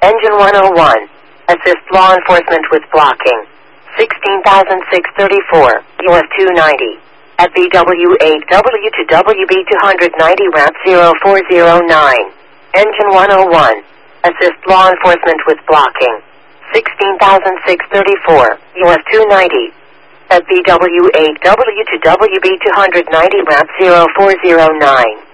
Engine 101. Assist law enforcement with blocking. 16,634, US 290. At BW8W to WB290 ramp 0409. Engine 101. Assist law enforcement with blocking. 16,634, US 290. At BW8W to WB290 ramp 0409.